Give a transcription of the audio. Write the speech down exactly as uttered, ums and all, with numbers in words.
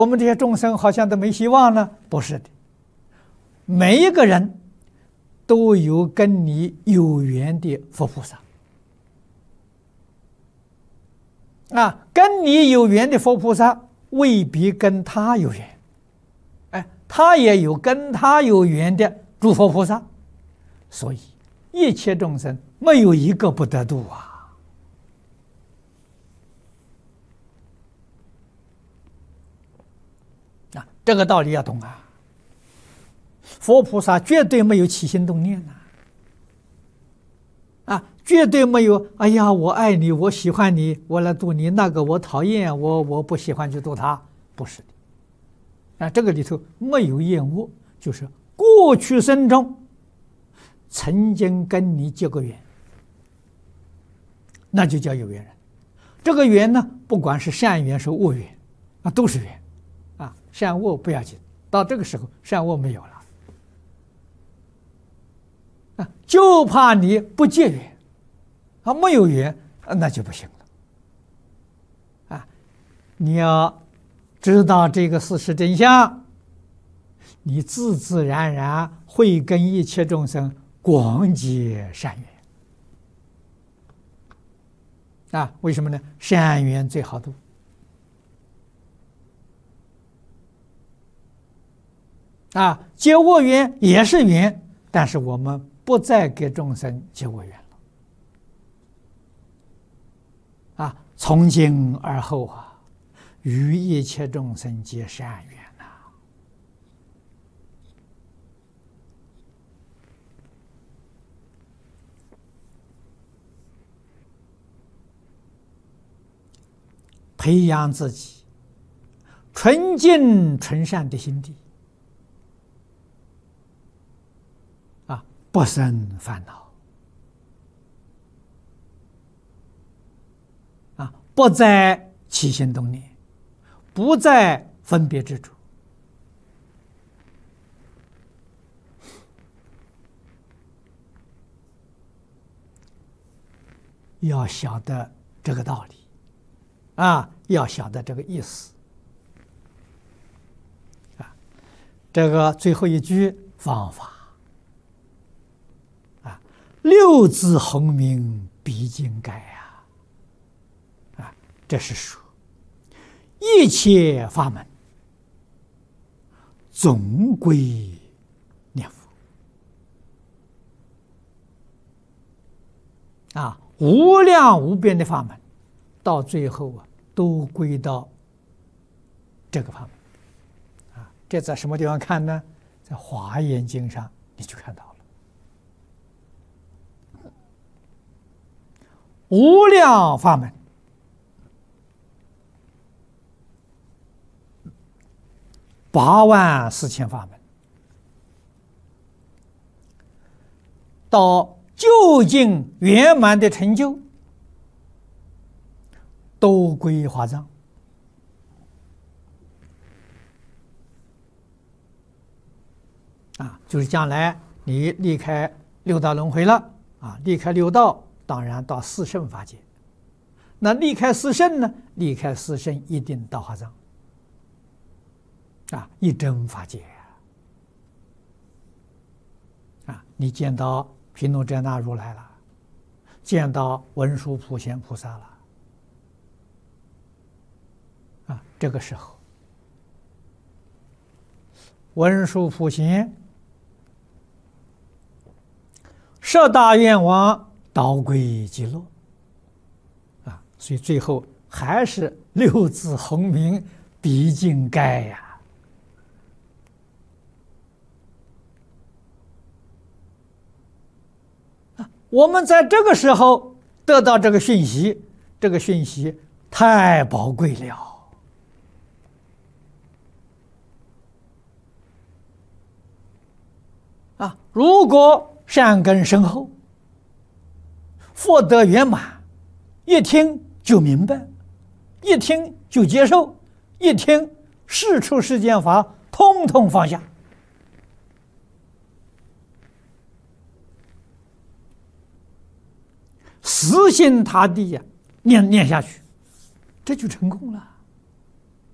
我们这些众生好像都没希望呢？不是的，每一个人都有跟你有缘的佛菩萨啊，跟你有缘的佛菩萨未必跟他有缘，哎，他也有跟他有缘的诸佛菩萨，所以一切众生没有一个不得度啊。啊，这个道理要懂啊！佛菩萨绝对没有起心动念呐，啊，绝对没有。哎呀，我爱你，我喜欢你，我来度你；那个我讨厌，我我不喜欢去度他，不是的。啊，这个里头没有厌恶，就是过去生中曾经跟你结过缘，那就叫有缘人。这个缘呢，不管是善缘是恶缘，啊，都是缘。啊，善恶不要紧，到这个时候善恶没有了，啊，就怕你不结缘，啊，没有缘，那就不行了，啊，你要知道这个事实真相，你自自然然会跟一切众生广结善缘，啊，为什么呢？善缘最好度。啊，结恶缘也是缘，但是我们不再给众生结恶缘了。啊，从今而后啊，与一切众生结善缘呐。培养自己纯净纯善的心地。不生烦恼，啊，不再起心动念，不再分别执着，要晓得这个道理，啊，要晓得这个意思，啊，这个最后一句方法。六字洪名毕竟改呀，啊，这是说一切法门总归念佛啊，无量无边的法门，到最后啊，都归到这个法门啊。这在什么地方看呢？在《华严经》上你就看到了。无量法门，八万四千法门，到究竟圆满的成就，都归华藏。啊，就是将来你离开六道轮回了啊，离开六道。当然到四圣法界，那离开四圣呢？离开四圣一定到华藏，啊，一真法界啊！你见到毗卢遮那如来了，见到文殊普贤菩萨了，啊，这个时候，文殊普贤十大愿王。道归极乐，啊，所以最后还是六字洪名毕竟改呀。啊，我们在这个时候得到这个讯息，这个讯息太宝贵了。啊，如果善根深厚。福德圆满，一听就明白，一听就接受，一听世出世间法，通通放下。死心塌地呀，念念下去，这就成功了。